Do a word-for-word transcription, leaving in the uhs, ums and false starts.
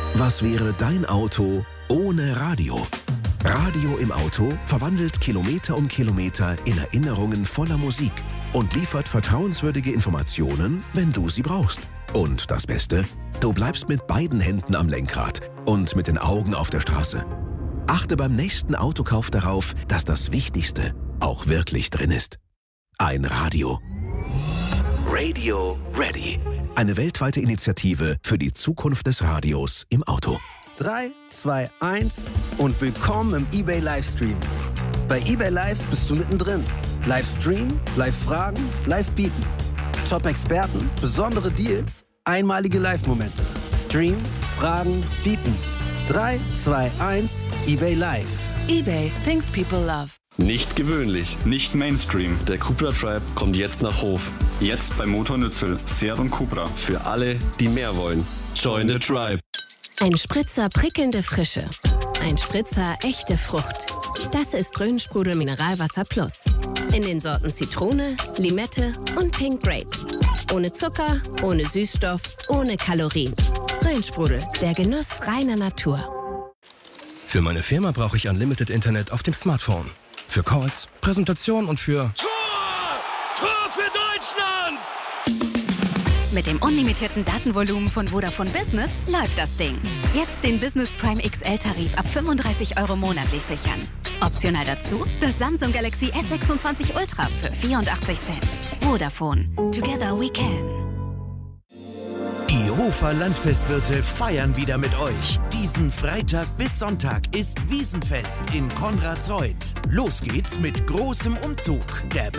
Was wäre dein Auto ohne Radio? Radio im Auto verwandelt Kilometer um Kilometer in Erinnerungen voller Musik und liefert vertrauenswürdige Informationen, wenn du sie brauchst. Und das Beste? Du bleibst mit beiden Händen am Lenkrad und mit den Augen auf der Straße. Achte beim nächsten Autokauf darauf, dass das Wichtigste auch wirklich drin ist. Ein Radio. Radio Ready. Eine weltweite Initiative für die Zukunft des Radios im Auto. drei, zwei, eins und willkommen im eBay Livestream. Bei eBay Live bist du mittendrin. Livestream, Live-Fragen, Live-Bieten. Top-Experten, besondere Deals, einmalige Live-Momente. Stream, Fragen, Bieten. drei, zwei, eins, eBay Live. eBay, things people love. Nicht gewöhnlich. Nicht Mainstream. Der Cupra Tribe kommt jetzt nach Hof. Jetzt bei Motor Nützel, Seat und Cupra. Für alle, die mehr wollen. Join the Tribe. Ein Spritzer prickelnde Frische. Ein Spritzer echte Frucht. Das ist Rhönsprudel Mineralwasser Plus. In den Sorten Zitrone, Limette und Pink Grape. Ohne Zucker, ohne Süßstoff, ohne Kalorien. Rhönsprudel, der Genuss reiner Natur. Für meine Firma brauche ich Unlimited Internet auf dem Smartphone. Für Calls, Präsentation und für... Tor! Tor für Deutschland! Mit dem unlimitierten Datenvolumen von Vodafone Business läuft das Ding. Jetzt den Business Prime X L-Tarif ab fünfunddreißig Euro monatlich sichern. Optional dazu das Samsung Galaxy S sechsundzwanzig Ultra für vierundachtzig Cent. Vodafone. Together we can. Die Hofer Landfestwirte feiern wieder mit euch. Diesen Freitag bis Sonntag ist Wiesenfest in Konradsreuth. Los geht's mit großem Umzug. Der